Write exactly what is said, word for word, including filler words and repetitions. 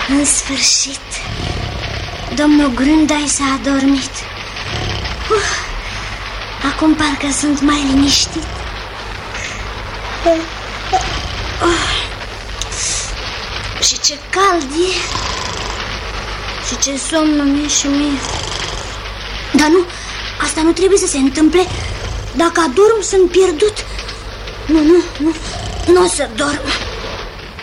În sfârșit, domnul Grundai s-a adormit. Uf, acum parcă sunt mai liniștit. Uf, și ce cald e. Și ce somn mi-e și mie. Dar nu, asta nu trebuie să se întâmple. Dacă adorm, sunt pierdut. Nu, nu, nu, nu o să dorm.